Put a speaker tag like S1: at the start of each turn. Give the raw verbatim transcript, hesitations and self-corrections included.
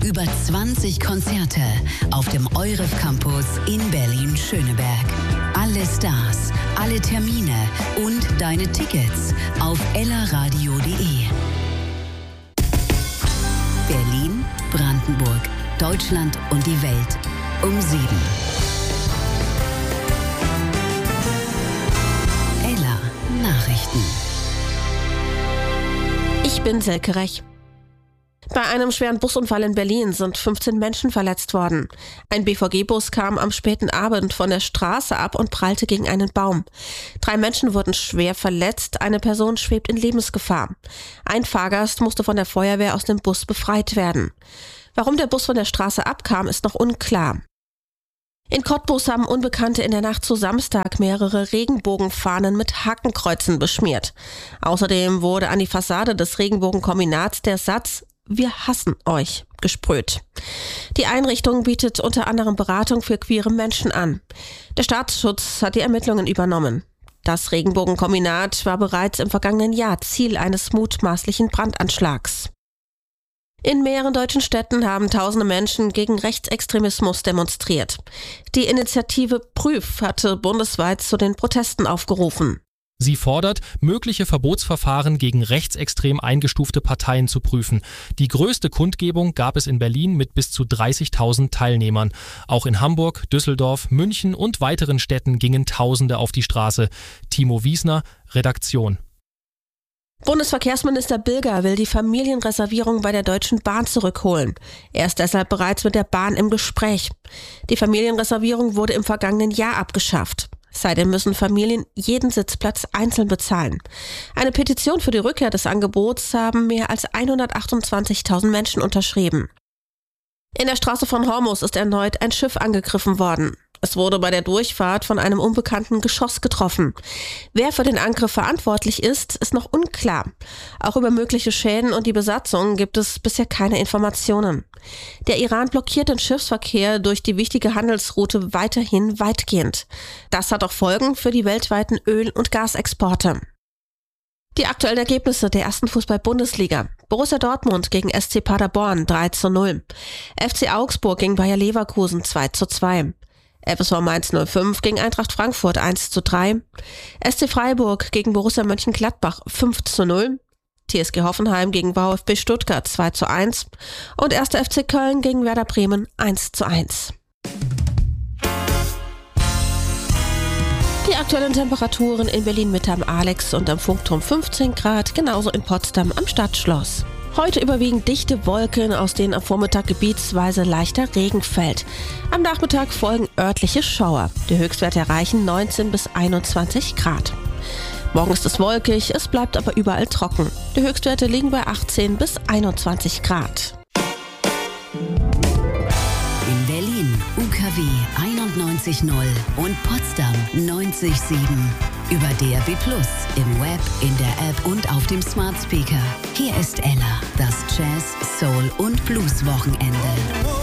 S1: Über zwanzig Konzerte auf dem Euref Campus in Berlin-Schöneberg. Alle Stars, alle Termine und deine Tickets auf ellaradio punkt de. Berlin, Brandenburg, Deutschland und die Welt um sieben. Ella Nachrichten.
S2: Ich bin Silke Rech. Bei einem schweren Busunfall in Berlin sind fünfzehn Menschen verletzt worden. Ein B V G-Bus kam am späten Abend von der Straße ab und prallte gegen einen Baum. Drei Menschen wurden schwer verletzt, eine Person schwebt in Lebensgefahr. Ein Fahrgast musste von der Feuerwehr aus dem Bus befreit werden. Warum der Bus von der Straße abkam, ist noch unklar. In Cottbus haben Unbekannte in der Nacht zu Samstag mehrere Regenbogenfahnen mit Hakenkreuzen beschmiert. Außerdem wurde an die Fassade des Regenbogenkombinats der Satz „Wir hassen euch" gesprüht. Die Einrichtung bietet unter anderem Beratung für queere Menschen an. Der Staatsschutz hat die Ermittlungen übernommen. Das Regenbogenkombinat war bereits im vergangenen Jahr Ziel eines mutmaßlichen Brandanschlags. In mehreren deutschen Städten haben tausende Menschen gegen Rechtsextremismus demonstriert. Die Initiative Prüf hatte bundesweit zu den Protesten aufgerufen.
S3: Sie fordert, mögliche Verbotsverfahren gegen rechtsextrem eingestufte Parteien zu prüfen. Die größte Kundgebung gab es in Berlin mit bis zu dreißigtausend Teilnehmern. Auch in Hamburg, Düsseldorf, München und weiteren Städten gingen Tausende auf die Straße. Timo Wiesner, Redaktion.
S2: Bundesverkehrsminister Bilger will die Familienreservierung bei der Deutschen Bahn zurückholen. Er ist deshalb bereits mit der Bahn im Gespräch. Die Familienreservierung wurde im vergangenen Jahr abgeschafft. Seitdem müssen Familien jeden Sitzplatz einzeln bezahlen. Eine Petition für die Rückkehr des Angebots haben mehr als hundertachtundzwanzigtausend Menschen unterschrieben. In der Straße von Hormuz ist erneut ein Schiff angegriffen worden. Es wurde bei der Durchfahrt von einem unbekannten Geschoss getroffen. Wer für den Angriff verantwortlich ist, ist noch unklar. Auch über mögliche Schäden und die Besatzung gibt es bisher keine Informationen. Der Iran blockiert den Schiffsverkehr durch die wichtige Handelsroute weiterhin weitgehend. Das hat auch Folgen für die weltweiten Öl- und Gasexporte. Die aktuellen Ergebnisse der ersten Fußball-Bundesliga. Borussia Dortmund gegen S C Paderborn drei zu null. F C Augsburg gegen Bayer Leverkusen zwei zu zwei. F S V Mainz null fünf gegen Eintracht Frankfurt eins zu drei. S C Freiburg gegen Borussia Mönchengladbach fünf zu null. T S G Hoffenheim gegen VfB Stuttgart zwei zu eins. Und erster F C Köln gegen Werder Bremen eins zu eins. Die aktuellen Temperaturen in Berlin-Mitte am Alex und am Funkturm fünfzehn Grad, genauso in Potsdam am Stadtschloss. Heute überwiegend dichte Wolken, aus denen am Vormittag gebietsweise leichter Regen fällt. Am Nachmittag folgen örtliche Schauer. Die Höchstwerte erreichen neunzehn bis einundzwanzig Grad. Morgen ist es wolkig, es bleibt aber überall trocken. Die Höchstwerte liegen bei achtzehn bis einundzwanzig Grad.
S1: In Berlin U K W einundneunzig null und Potsdam neunzig Komma sieben. Über D A B plus, im Web, in der App und auf dem Smart Speaker. Hier ist Ella, das Jazz, Soul und Blues Wochenende.